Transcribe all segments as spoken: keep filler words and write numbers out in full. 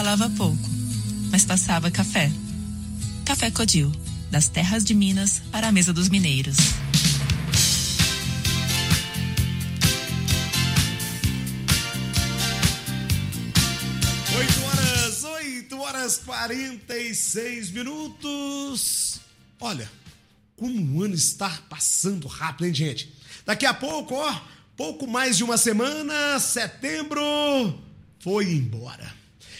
falava pouco, mas passava café. Café Codil, das terras de Minas para a mesa dos mineiros. oito horas, oito horas quarenta e seis minutos. Olha, como o ano está passando rápido, hein, gente? Daqui a pouco, ó, pouco mais de uma semana, setembro foi embora.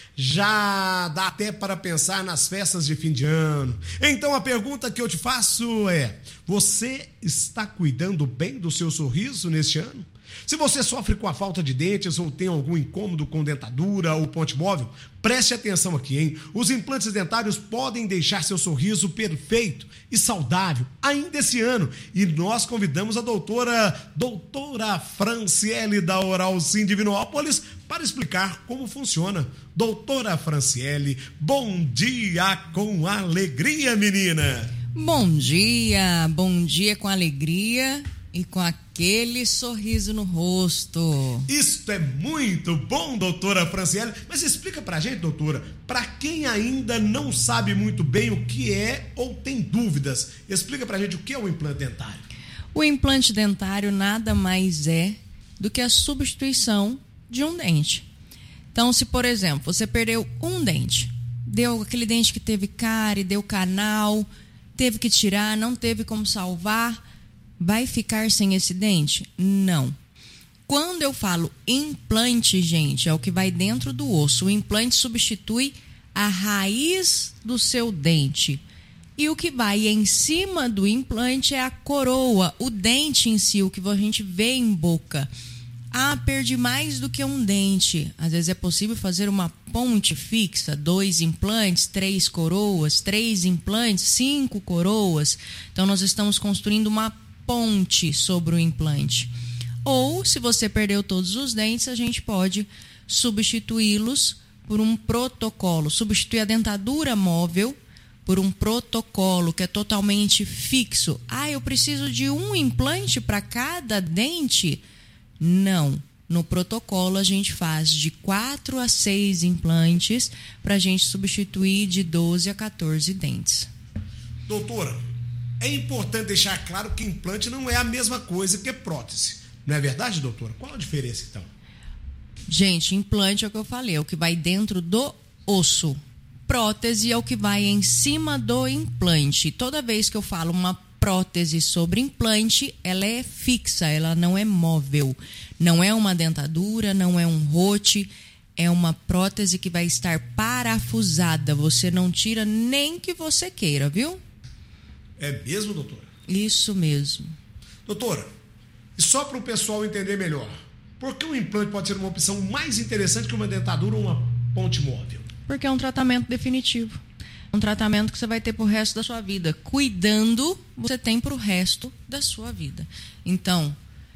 Já dá até para pensar nas festas de fim de ano. Então a pergunta que eu te faço é: você está cuidando bem do seu sorriso neste ano? Se você sofre com a falta de dentes ou tem algum incômodo com dentadura ou ponte móvel, preste atenção aqui, hein? Os implantes dentários podem deixar seu sorriso perfeito e saudável ainda esse ano. E nós convidamos a doutora, doutora Franciele da Oral Sim Divinópolis para explicar como funciona. Doutora Franciele, bom dia com alegria, menina! Bom dia, bom dia com alegria e com aquele sorriso no rosto. Isso é muito bom, doutora Franciele. Mas explica pra gente, doutora, pra quem ainda não sabe muito bem o que é ou tem dúvidas, explica pra gente o que é o implante dentário. O implante dentário nada mais é do que a substituição de um dente. Então, se, por exemplo, você perdeu um dente, deu aquele dente que teve cárie, deu canal, teve que tirar, não teve como salvar, vai ficar sem esse dente? Não. Quando eu falo implante, gente, é o que vai dentro do osso. O implante substitui a raiz do seu dente. E o que vai em cima do implante é a coroa, o dente em si, o que a gente vê em boca. Ah, perdi mais do que um dente. Às vezes é possível fazer uma ponte fixa, dois implantes, três coroas, três implantes, cinco coroas. Então, nós estamos construindo uma ponte sobre o implante. Ou, se você perdeu todos os dentes, a gente pode substituí-los por um protocolo. Substituir a dentadura móvel por um protocolo que é totalmente fixo. Ah, eu preciso de um implante para cada dente? Não. No protocolo, a gente faz de quatro a seis implantes para a gente substituir de doze a quatorze dentes. Doutora, é importante deixar claro que implante não é a mesma coisa que prótese. Não é verdade, doutora? Qual a diferença, então? Gente, implante é o que eu falei, é o que vai dentro do osso. Prótese é o que vai em cima do implante. Toda vez que eu falo uma prótese sobre implante, ela é fixa, ela não é móvel. Não é uma dentadura, não é um rote, é uma prótese que vai estar parafusada. Você não tira nem que você queira, viu? É mesmo, doutora? Isso mesmo. Doutora, e só para o pessoal entender melhor, por que o implante pode ser uma opção mais interessante que uma dentadura ou uma ponte móvel? Porque é um tratamento definitivo. Um tratamento que você vai ter pro resto da sua vida. Cuidando, você tem pro resto da sua vida. Então,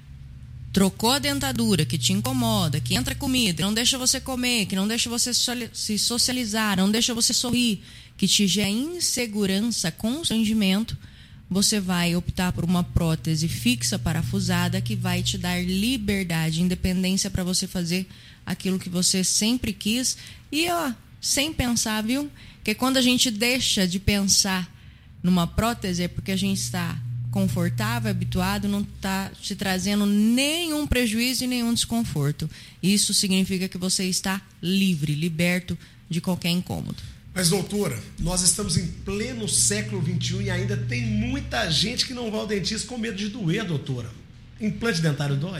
trocou a dentadura que te incomoda, que entra comida, que não deixa você comer, que não deixa você se socializar, não deixa você sorrir, que te gera insegurança, constrangimento, você vai optar por uma prótese fixa, parafusada, que vai te dar liberdade, independência para você fazer aquilo que você sempre quis. E, ó, sem pensar, viu? Porque quando a gente deixa de pensar numa prótese é porque a gente está confortável, habituado, não está te trazendo nenhum prejuízo e nenhum desconforto. Isso significa que você está livre, liberto de qualquer incômodo. Mas, doutora, nós estamos em pleno século vinte e um e ainda tem muita gente que não vai ao dentista com medo de doer, doutora. Implante dentário dói?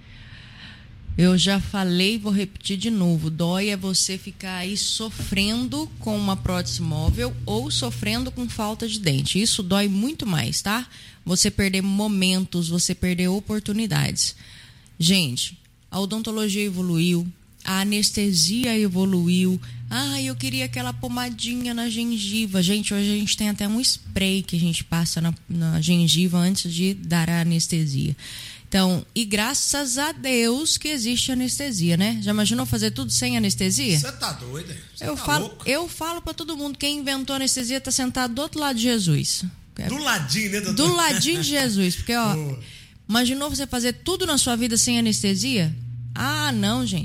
Eu já falei, vou repetir de novo. Dói é você ficar aí sofrendo com uma prótese móvel ou sofrendo com falta de dente. Isso dói muito mais, tá? Você perder momentos, você perder oportunidades. Gente, a odontologia evoluiu, a anestesia evoluiu. Ah, eu queria aquela pomadinha na gengiva. Gente, hoje a gente tem até um spray que a gente passa na, na gengiva antes de dar a anestesia. Então, e graças a Deus que existe anestesia, né? Já imaginou fazer tudo sem anestesia? Você tá doido? Eu tá falo, louco? eu falo para todo mundo, quem inventou anestesia tá sentado do outro lado de Jesus. Do ladinho, né, doutor? Do ladinho de Jesus, porque ó, oh. Imaginou você fazer tudo na sua vida sem anestesia? Ah, não, gente.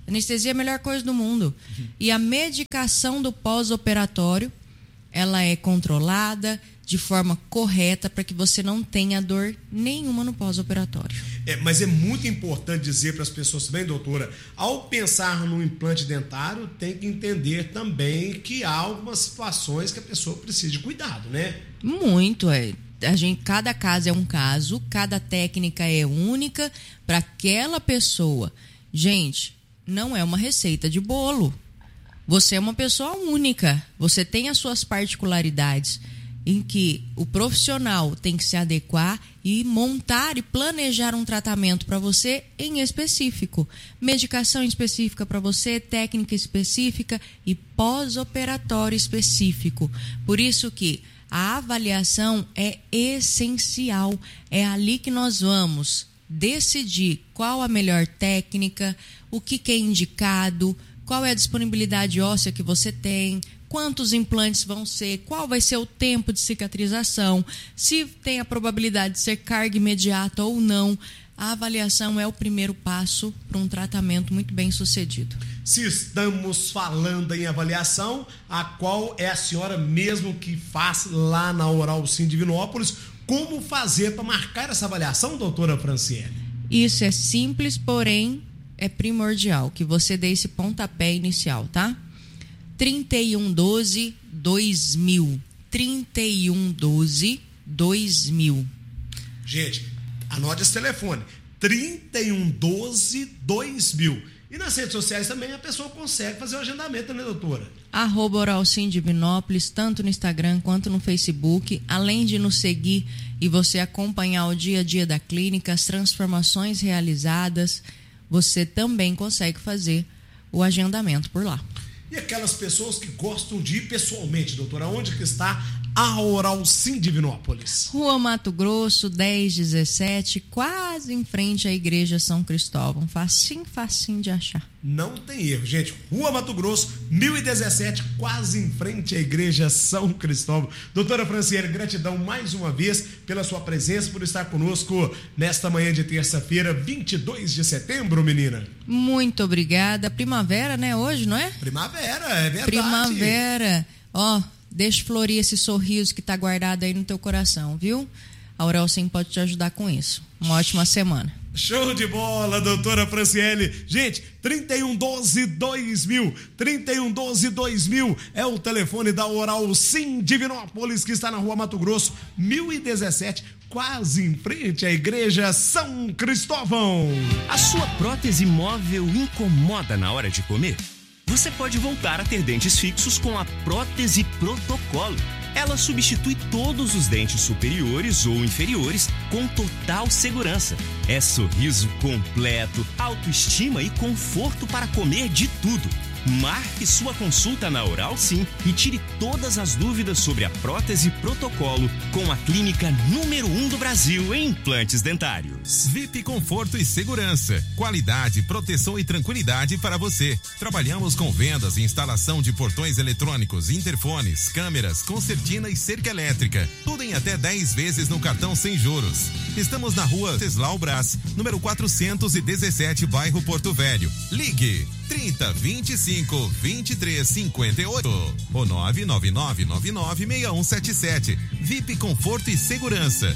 Anestesia é a melhor coisa do mundo. Uhum. E a medicação do pós-operatório, ela é controlada de forma correta para que você não tenha dor nenhuma no pós-operatório. É, mas é muito importante dizer para as pessoas também, doutora, ao pensar no implante dentário, tem que entender também que há algumas situações que a pessoa precisa de cuidado, né? Muito, é. A gente, cada caso é um caso, cada técnica é única para aquela pessoa. Gente, não é uma receita de bolo. Você é uma pessoa única, você tem as suas particularidades, em que o profissional tem que se adequar e montar e planejar um tratamento para você em específico. Medicação específica para você, técnica específica e pós-operatório específico. Por isso que a avaliação é essencial. É ali que nós vamos decidir qual a melhor técnica, o que, que é indicado, qual é a disponibilidade óssea que você tem, quantos implantes vão ser, qual vai ser o tempo de cicatrização, se tem a probabilidade de ser carga imediata ou não. A avaliação é o primeiro passo para um tratamento muito bem sucedido. Se estamos falando em avaliação, a qual é a senhora mesmo que faz lá na Oral Sim Divinópolis, como fazer para marcar essa avaliação, doutora Franciele? Isso é simples, porém é primordial que você dê esse pontapé inicial, tá? trinta e um doze, dois mil. trinta e um doze, dois mil. Gente, anote esse telefone. trinta e um doze, dois mil. E nas redes sociais também a pessoa consegue fazer o agendamento, né, doutora? Arroba Oral Sim Divinópolis, tanto no Instagram quanto no Facebook. Além de nos seguir e você acompanhar o dia a dia da clínica, as transformações realizadas, você também consegue fazer o agendamento por lá. E aquelas pessoas que gostam de ir pessoalmente, doutora, onde que está a Oral Sim Divinópolis? Rua Mato Grosso, dez dezessete, quase em frente à Igreja São Cristóvão. Facinho, facinho de achar. Não tem erro, gente. Rua Mato Grosso, mil e dezessete, quase em frente à Igreja São Cristóvão. Doutora Franciele, gratidão mais uma vez pela sua presença, por estar conosco nesta manhã de terça-feira, vinte e dois de setembro, menina. Muito obrigada. Primavera, né? Hoje, não é? Primavera, é verdade. Primavera. Ó, deixa florir esse sorriso que tá guardado aí no teu coração, viu? A Oral Sim pode te ajudar com isso. Uma ótima semana. Show de bola, doutora Franciele. Gente, trinta e um doze, dois mil. trinta e um doze, dois mil é o telefone da Oral Sim Divinópolis, que está na Rua Mato Grosso, mil e dezessete, quase em frente à Igreja São Cristóvão. A sua prótese móvel incomoda na hora de comer? Você pode voltar a ter dentes fixos com a prótese Protocolo. Ela substitui todos os dentes superiores ou inferiores com total segurança. É sorriso completo, autoestima e conforto para comer de tudo. Marque sua consulta na Oral Sim e tire todas as dúvidas sobre a prótese Protocolo com a clínica número um do Brasil em implantes dentários. V I P Conforto e Segurança. Qualidade, proteção e tranquilidade para você. Trabalhamos com vendas e instalação de portões eletrônicos, interfones, câmeras, concertina e cerca elétrica. Tudo em até dez vezes no cartão sem juros. Estamos na rua Teslau Brás, número quatrocentos e dezessete, bairro Porto Velho. Ligue trinta, vinte e cinco, vinte e três, cinquenta e oito ou nove nove nove nove nove seis um sete sete. V I P Conforto e Segurança.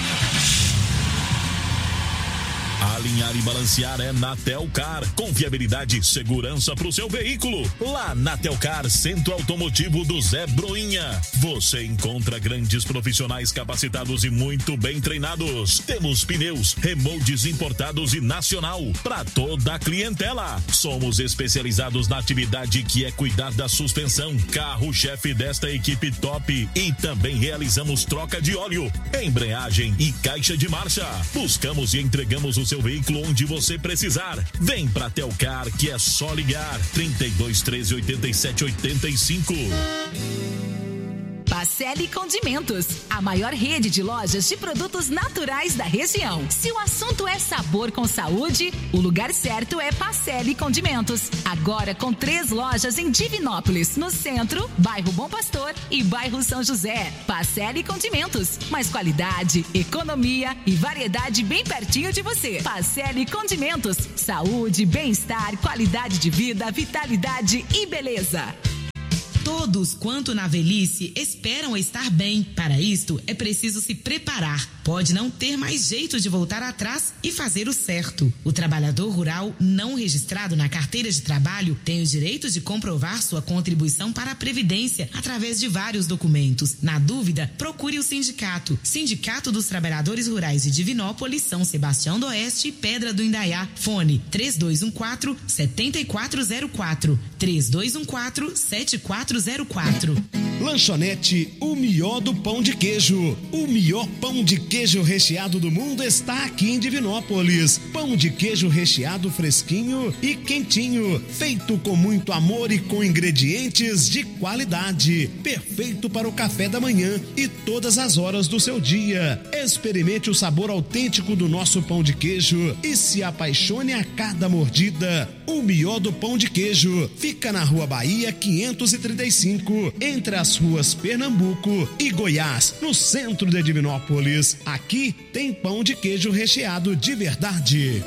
Alinhar e balancear é na Telcar. Confiabilidade e segurança para o seu veículo. Lá na Telcar, Centro Automotivo do Zé Broinha. Você encontra grandes profissionais capacitados e muito bem treinados. Temos pneus, remoldes importados e nacional para toda a clientela. Somos especializados na atividade que é cuidar da suspensão, carro-chefe desta equipe top. E também realizamos troca de óleo, embreagem e caixa de marcha. Buscamos e entregamos o seu veículo onde você precisar. Vem pra Telcar, que é só ligar. trinta e dois, treze, oitenta e sete, oitenta e cinco. Pacelli Condimentos, a maior rede de lojas de produtos naturais da região. Se o assunto é sabor com saúde, o lugar certo é Pacelli Condimentos. Agora com três lojas em Divinópolis, no centro, bairro Bom Pastor e bairro São José. Pacelli Condimentos, mais qualidade, economia e variedade bem pertinho de você. Pacelli Condimentos, saúde, bem-estar, qualidade de vida, vitalidade e beleza. Todos quanto na velhice esperam estar bem. Para isto é preciso se preparar. Pode não ter mais jeito de voltar atrás e fazer o certo. O trabalhador rural não registrado na carteira de trabalho tem o direito de comprovar sua contribuição para a Previdência através de vários documentos. Na dúvida, procure o sindicato. Sindicato dos Trabalhadores Rurais de Divinópolis, São Sebastião do Oeste e Pedra do Indaiá. Fone três dois um quatro, sete quatro zero quatro. três dois um quatro, sete quatro zero quatro. Lanchonete O Melhor do Pão de Queijo. O melhor pão de queijo recheado do mundo está aqui em Divinópolis. Pão de queijo recheado fresquinho e quentinho, feito com muito amor e com ingredientes de qualidade. Perfeito para o café da manhã e todas as horas do seu dia. Experimente o sabor autêntico do nosso pão de queijo e se apaixone a cada mordida. O Melhor do Pão de Queijo fica na Rua Bahia quinhentos e trinta e cinco, entre as ruas Pernambuco e Goiás, no centro de Divinópolis. Aqui tem pão de queijo recheado de verdade.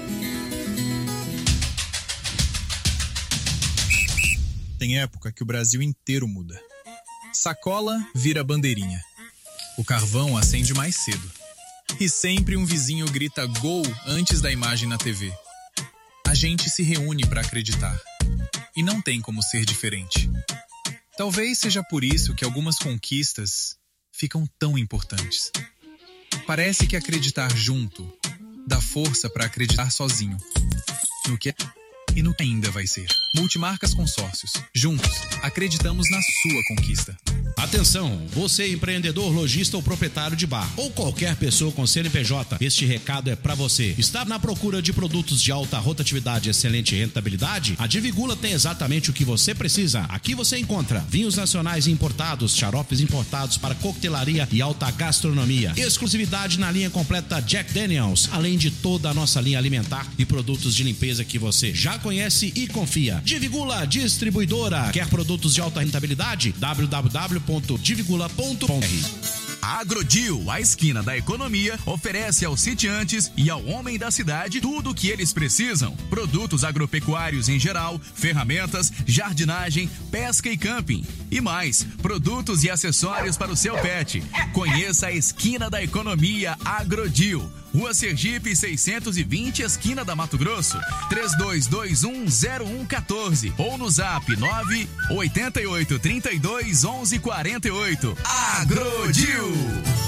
Tem época que o Brasil inteiro muda. Sacola vira bandeirinha. O carvão acende mais cedo. E sempre um vizinho grita gol antes da imagem na T V. A gente se reúne para acreditar. E não tem como ser diferente. Talvez seja por isso que algumas conquistas ficam tão importantes. Parece que acreditar junto dá força para acreditar sozinho. No que é e no que ainda vai ser. Multimarcas Consórcios. Juntos, acreditamos na sua conquista. Atenção, você empreendedor, lojista ou proprietário de bar ou qualquer pessoa com C N P J, este recado é para você. Está na procura de produtos de alta rotatividade e excelente rentabilidade? A Divigula tem exatamente o que você precisa. Aqui você encontra vinhos nacionais importados, xaropes importados para coquetelaria e alta gastronomia. Exclusividade na linha completa Jack Daniels, além de toda a nossa linha alimentar e produtos de limpeza que você já conhece e confia. Divigula Distribuidora. Quer produtos de alta rentabilidade? w w w ponto divigula ponto com ponto b r. A Agrodil, a esquina da economia, oferece aos sitiantes e ao homem da cidade tudo o que eles precisam. Produtos agropecuários em geral, ferramentas, jardinagem, pesca e camping. E mais, produtos e acessórios para o seu pet. Conheça a esquina da economia Agrodil. Rua Sergipe seiscentos e vinte, esquina da Mato Grosso. três dois dois um zero um um quatro ou no zap nove oito oito, três dois, onze, quatro oito. Agrodil.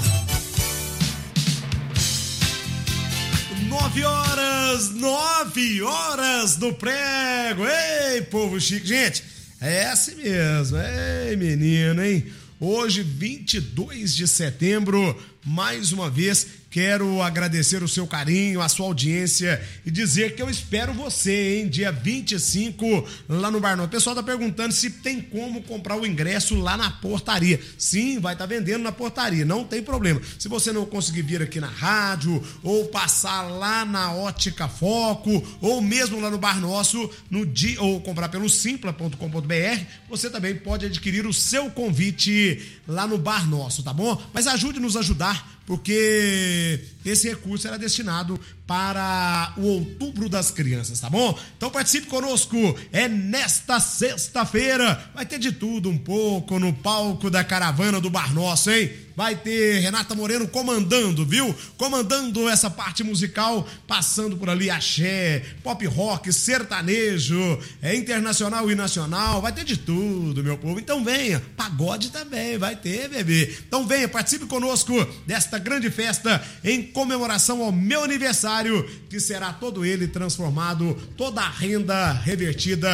Nove horas, nove horas do prego. Ei, povo chique. Gente, é assim mesmo. Ei, menino, hein? Hoje, vinte e dois de setembro, mais uma vez, quero agradecer o seu carinho, a sua audiência e dizer que eu espero você, hein? Dia vinte e cinco, lá no Bar Nosso. O pessoal tá perguntando se tem como comprar o ingresso lá na portaria. Sim, vai estar tá vendendo na portaria, não tem problema. Se você não conseguir vir aqui na rádio, ou passar lá na Ótica Foco, ou mesmo lá no Bar Nosso, no dia, ou comprar pelo simpla ponto com ponto b r, você também pode adquirir o seu convite lá no Bar Nosso, tá bom? Mas ajude-nos a ajudar, porque esse recurso era destinado para o Outubro das Crianças, tá bom? Então participe conosco, é nesta sexta-feira, vai ter de tudo um pouco no palco da caravana do Bar Nosso, hein? Vai ter Renata Moreno comandando, viu? Comandando essa parte musical, passando por ali axé, pop rock, sertanejo, é internacional e nacional, vai ter de tudo, meu povo. Então venha, pagode também, vai ter, bebê. Então venha, participe conosco desta grande festa em comemoração ao meu aniversário, que será todo ele transformado, toda a renda revertida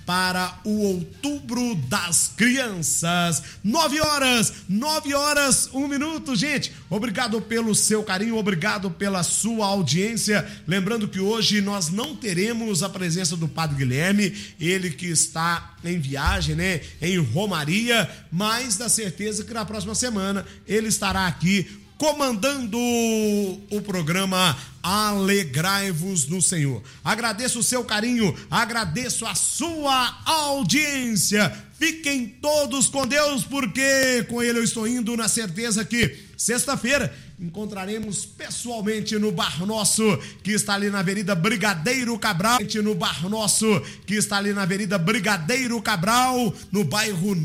para o Outubro das Crianças. Nove horas, nove horas, um minuto, gente. Obrigado pelo seu carinho, obrigado pela sua audiência. Lembrando que hoje nós não teremos a presença do Padre Guilherme, ele que está em viagem, né, em Romaria, mas dá certeza que na próxima semana ele estará aqui comandando o programa Alegrai-vos no Senhor. Agradeço o seu carinho, agradeço a sua audiência. Fiquem todos com Deus, porque com ele eu estou indo na certeza que sexta-feira encontraremos pessoalmente no Bar Nosso, que está ali na Avenida Brigadeiro Cabral, no Bar Nosso, que está ali na Avenida Brigadeiro Cabral, no bairro